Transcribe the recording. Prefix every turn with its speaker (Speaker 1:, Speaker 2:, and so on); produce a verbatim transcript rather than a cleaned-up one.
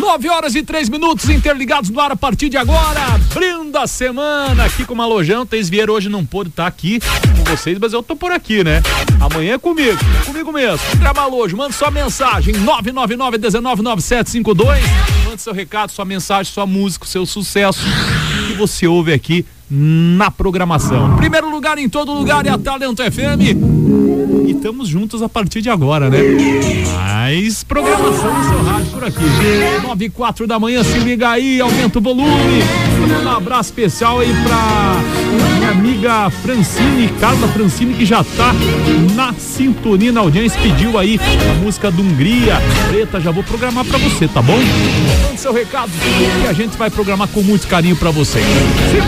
Speaker 1: nove horas e três minutos, interligados no ar a partir de agora, abrindo a semana aqui com o Malojão. Thaís Vieira hoje não pôde estar aqui com vocês, mas eu tô por aqui, né? Amanhã é comigo, é comigo mesmo. André Malojo, manda sua mensagem, nove nove nove, um nove nove sete cinco dois. Manda seu recado, sua mensagem, sua música, seu sucesso que você ouve aqui na programação. Primeiro lugar em todo lugar é a Talento F M. E estamos juntos a partir de agora, né? Mais programação no seu rádio por aqui. nove e quatro da manhã, se liga aí, aumenta o volume. Um abraço especial aí pra minha amiga Francine, Carla Francine, que já tá na sintonia, na audiência, pediu aí a música do Hungria. Preta, já vou programar pra você, tá bom? Manda seu recado que a gente vai programar com muito carinho pra você.